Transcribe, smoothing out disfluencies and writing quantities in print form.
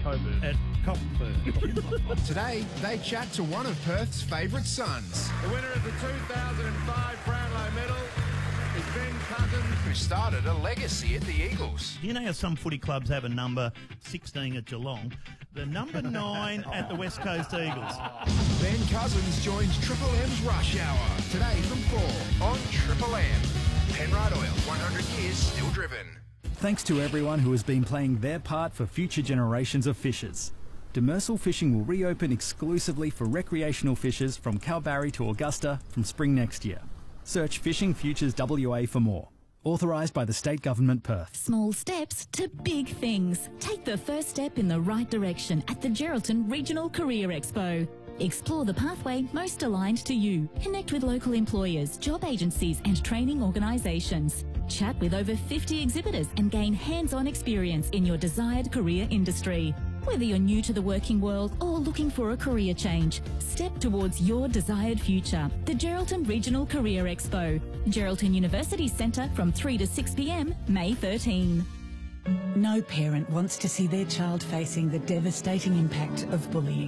Coburn. At Cockburn. Today, they chat to one of Perth's favourite sons. The winner of the 2005 Brownlow medal is Ben Cousins, Who started a legacy at the Eagles. You know how some footy clubs have a number 16 at Geelong? The number 9 at the West Coast Eagles. Ben Cousins joins Triple M's Rush Hour. Today from 4 on Triple M. Penrite Oil, 100 years still driven. Thanks to everyone who has been playing their part for future generations of fishers. Demersal Fishing will reopen exclusively for recreational fishers from Kalbarri to Augusta from spring next year. Search Fishing Futures WA for more. Authorised by the State Government, Perth. Small steps to big things. Take the first step in the right direction at the Geraldton Regional Career Expo. Explore the pathway most aligned to you. Connect with local employers, job agencies and training organisations. Chat with over 50 exhibitors and gain hands-on experience in your desired career industry. Whether you're new to the working world or looking for a career change, step towards your desired future. The Geraldton Regional Career Expo. Geraldton University Centre from 3 to 6 p.m, May 13. No parent wants to see their child facing the devastating impact of bullying.